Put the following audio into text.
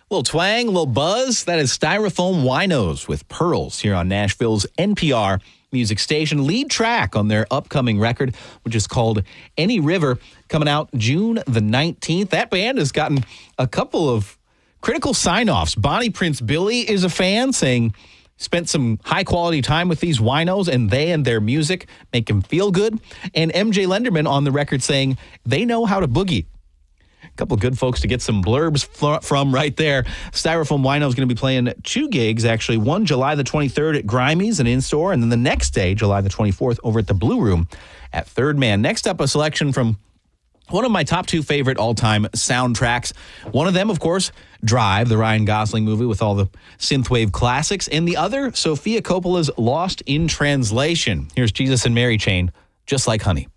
Little twang, little buzz. That is Styrofoam Winos with Pearls here on Nashville's NPR music station. Lead track on their upcoming record, which is called Any River, coming out June the 19th. That band has gotten a couple of critical sign-offs. Bonnie Prince Billy is a fan, saying spent some high-quality time with these winos, and they and their music make him feel good. And MJ Lenderman on the record saying they know how to boogie. A couple of good folks to get some blurbs from right there. Styrofoam Wino is going to be playing 2 gigs, actually. One July the 23rd at Grimey's and in-store, and then the next day, July the 24th, over at the Blue Room at Third Man. Next up, a selection from one of my top 2 favorite all-time soundtracks. One of them, of course, Drive, the Ryan Gosling movie with all the synthwave classics, and the other, Sofia Coppola's Lost in Translation. Here's Jesus and Mary Chain, Just Like Honey.